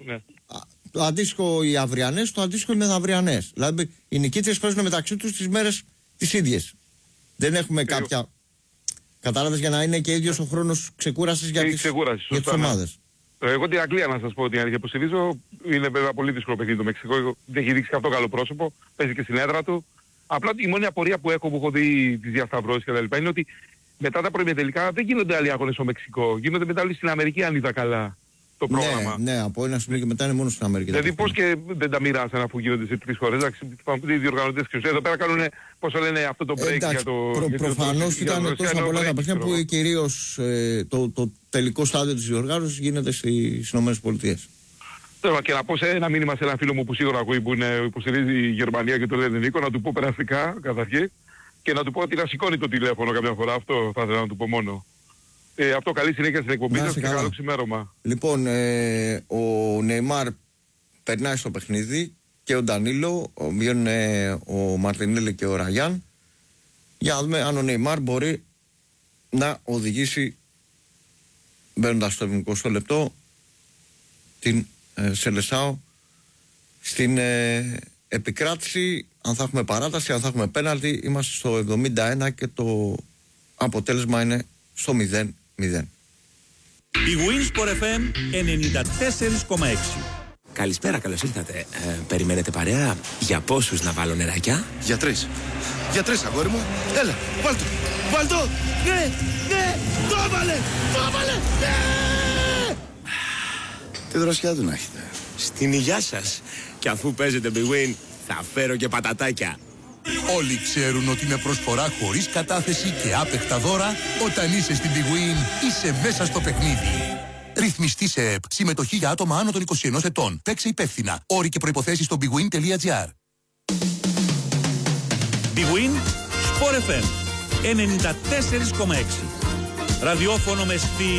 Ναι. Το αντίστοιχο οι αυριανές, το αντίστοιχο οι μεθαυριανές. Δηλαδή οι νικήτρες παίζουν μεταξύ τους τις μέρες τις ίδιες. Δεν έχουμε κάποια. Κατάλαβες, για να είναι και ίδιος ο χρόνος ξεκούρασης για τις ομάδες. Εγώ την Αγγλία να σας πω την αλήθεια που στηρίζω, είναι βέβαια πολύ δύσκολο παιχνίδι το Μεξικό, δεν έχει δείξει αυτό καλό πρόσωπο, παίζει και στην έδρα του. Απλά η μόνη απορία που έχω δει τις διασταυρώσεις και τα λοιπά είναι ότι μετά τα προημιτελικά δεν γίνονται άλλοι αγώνες στο Μεξικό, γίνονται μετά όλοι στην Αμερική αν είδα καλά το πρόγραμμα. Ναι, από ένα σημείο και μετά είναι μόνο στην Αμερική. Δηλαδή πώς και δεν τα μοιράσαν αφού γίνονται σε 3 χώρες. Εντάξει, οι διοργανωτές και εδώ πέρα κάνουν, πώς το λένε, αυτό το break για το... Προφανώς ήταν τόσα πολλά τα παιχνίδια που κυρίως το τελικό στάδιο της διοργάνωσης γίνεται στις ΗΠΑ. Τώρα και να πω σε ένα μήνυμα σε ένα φίλο μου που σίγουρα ακούει που υποστηρίζει η Γερμανία και το λένε Νίκο, να του πω περαστικά καταρχήν και να του πω ότι να σηκώνει το τηλέφωνο κάποια φορά. Αυτό θα ήθελα να του πω μόνο. Αυτό, καλή συνέχεια στην εκπομπή σας και καλό ξημέρωμα. Λοιπόν, ο Νεϊμάρ περνάει στο παιχνίδι και ο Ντανίλο, βγαίνουν ο Μαρτινέλη και ο Ραγιάν. Για να δούμε αν ο Νεϊμάρ μπορεί να οδηγήσει, μπαίνοντας στο 70 λεπτό, την Σελεσάο στην επικράτηση. Αν θα έχουμε παράταση, αν θα έχουμε πέναλτι. Είμαστε στο 71 και το αποτέλεσμα είναι στο 0-0. Η Winsport FM 94,6. Καλησπέρα, καλώς ήρθατε. Περιμένετε παρέα? Για πόσους να βάλω νεράκια? Για 3. Για 3, αγόρι μου. Έλα, βάλτο. Βάλτο. Ναι, ναι. Το έβαλε. Το έβαλε. Ναι. Τι δροσιά του να έχετε. Στην υγειά σας. Και αφού παίζετε Big Win, θα φέρω και πατατάκια. Όλοι ξέρουν ότι με προσφορά χωρίς κατάθεση και άπεχτα δώρα, όταν είσαι στην Big Win, είσαι μέσα στο παιχνίδι. Ρυθμιστή σε ΕΠ. Συμμετοχή για άτομα άνω των 21 ετών. Παίξε υπεύθυνα. Όροι και προϋποθέσεις στο bigwin.gr. Big Win Sport FM 94,6. Ραδιόφωνο με στυλ.